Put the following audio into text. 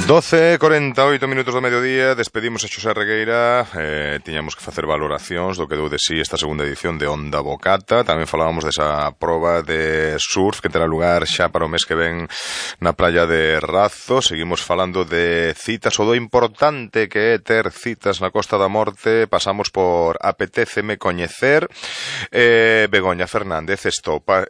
12:48 do mediodía, despedimos a Xosé Regueira. Tiñamos que facer valoracións do que deu de sí esta segunda edición de Onda Bocata. Tamén falábamos desa proba de surf que terá lugar xa para o mes que ven na praia de Razo. Seguimos falando de citas, o do importante que é ter citas na Costa da Morte. Pasamos por Apetéceme Coñecer. Begoña Fernández Estopa